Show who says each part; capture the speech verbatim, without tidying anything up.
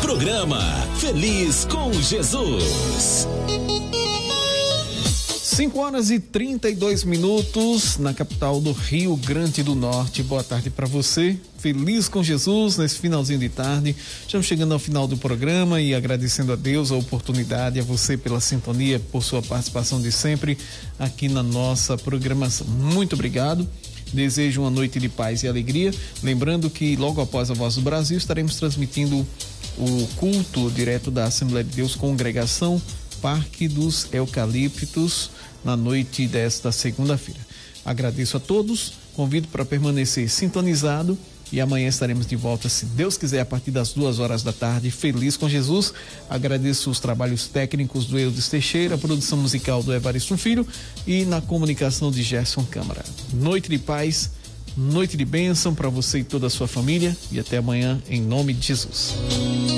Speaker 1: Programa Feliz com Jesus.
Speaker 2: cinco horas e trinta e dois minutos na capital do Rio Grande do Norte. Boa tarde para você. Feliz com Jesus nesse finalzinho de tarde. Estamos chegando ao final do programa e agradecendo a Deus a oportunidade, a você pela sintonia, por sua participação de sempre aqui na nossa programação. Muito obrigado. Desejo uma noite de paz e alegria. Lembrando que logo após a Voz do Brasil estaremos transmitindo o culto direto da Assembleia de Deus Congregação Parque dos Eucaliptos na noite desta segunda-feira. Agradeço a todos, convido para permanecer sintonizado e amanhã estaremos de volta, se Deus quiser, a partir das duas horas da tarde. Feliz com Jesus. Agradeço os trabalhos técnicos do Eudes Teixeira, a produção musical do Evaristo Filho e na comunicação de Gerson Câmara. Noite de paz, noite de bênção para você e toda a sua família e até amanhã, em nome de Jesus.